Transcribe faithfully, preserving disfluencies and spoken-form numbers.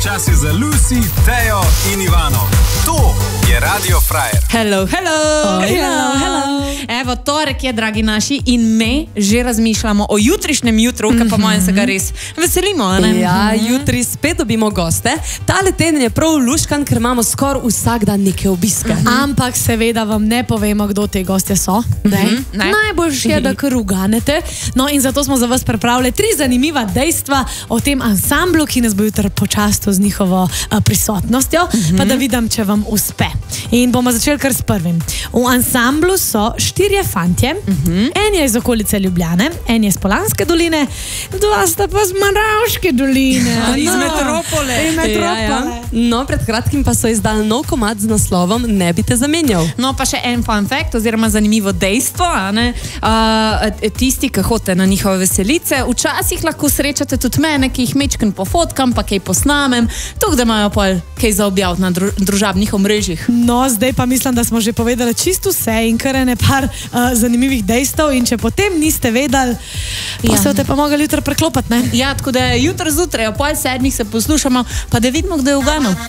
Čas je za Lucy, Tejo in Ivano. To je Radio Frajer. Hello, hello. Oh, hello, hello. Evo, torek je, dragi naši, in me že razmišljamo o jutrišnjem jutru, mm -hmm. pa mojem se ga res veselimo, ne? Ja, jutri spet dobimo goste. Tale teden je prav luškan, ker imamo skoraj vsak dan neke obiske. Mm -hmm. Ampak seveda vam ne povemo, kdo te gostje so. Mm -hmm. Najboljše je, da kar uganete. No, in zato smo za vas pripravili tri zanimiva dejstva o tem ansamblu, ki nas bo jutri počastil z njihovo uh, prisotnostjo, mm -hmm. pa da vidim, če vam uspe. In bomo začeli kar s prvim. V ansamblu so štirje fantje, mm -hmm. en je iz okolice Ljubljane, en je iz Polanske doline, dva sta pa z Moravške doline. No. Iz metropole. Iz metropole. Ja, ja. No, pred kratkim pa so izdali nov komad z naslovom Ne bi te zamenjal. No, pa še en fun fact, oziroma zanimivo dejstvo, a ne? Uh, tisti, ki hodite na njihove veselice, včasih lahko srečate tudi mene, ki jih mečkam pofotkam, pa kaj posnamem, tukaj da imajo pol kaj za objaviti na dru družabnih omrežjih. No, zdaj pa mislim, da smo že povedali čisto vse in kar ene par uh, zanimivih dejstev, in če potem niste vedeli, pa ja. se boste pa mogli jutri preklopiti, ne? Ja, tako da jutri zjutraj, o pol sedmih se poslušamo, pa da vidimo, kdo je uganil.